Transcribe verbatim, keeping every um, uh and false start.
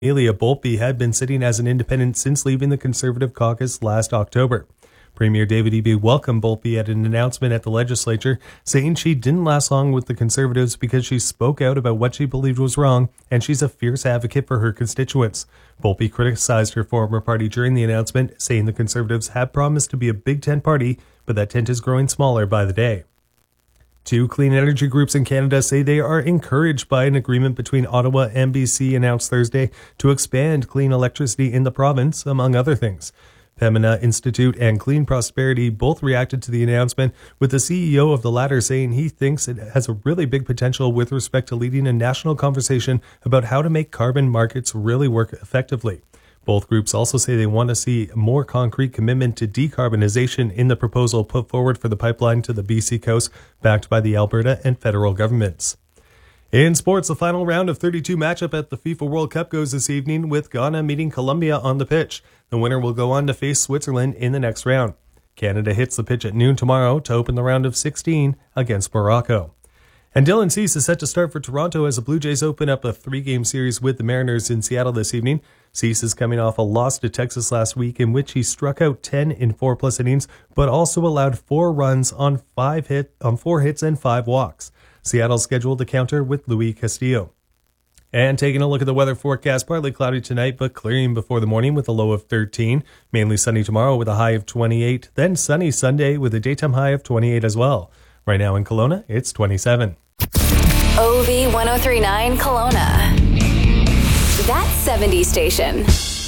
Amelia Boltby had been sitting as an independent since leaving the Conservative caucus last October. Premier David Eby welcomed Boltby at an announcement at the legislature, saying she didn't last long with the Conservatives because she spoke out about what she believed was wrong, and she's a fierce advocate for her constituents. Boltby criticized her former party during the announcement, saying the Conservatives had promised to be a Big Tent party, but that tent is growing smaller by the day. Two clean energy groups in Canada say they are encouraged by an agreement between Ottawa and B C announced Thursday to expand clean electricity in the province, among other things. Pembina Institute and Clean Prosperity both reacted to the announcement, with the C E O of the latter saying he thinks it has a really big potential with respect to leading a national conversation about how to make carbon markets really work effectively. Both groups also say they want to see a more concrete commitment to decarbonization in the proposal put forward for the pipeline to the B C coast, backed by the Alberta and federal governments. In sports, the final round of thirty-two matchup at the FIFA World Cup goes this evening, with Ghana meeting Colombia on the pitch. The winner will go on to face Switzerland in the next round. Canada hits the pitch at noon tomorrow to open the round of sixteen against Morocco. And Dylan Cease is set to start for Toronto as the Blue Jays open up a three-game series with the Mariners in Seattle this evening. Cease is coming off a loss to Texas last week, in which he struck out ten in four plus innings, but also allowed four runs on five hit on four hits and five walks. Seattle's scheduled to counter with Luis Castillo. And taking a look at the weather forecast, partly cloudy tonight, but clearing before the morning with a low of thirteen. Mainly sunny tomorrow with a high of twenty-eight. Then sunny Sunday with a daytime high of twenty-eight as well. Right now in Kelowna, it's twenty-seven. O V ten thirty-nine Kelowna. That seventies station.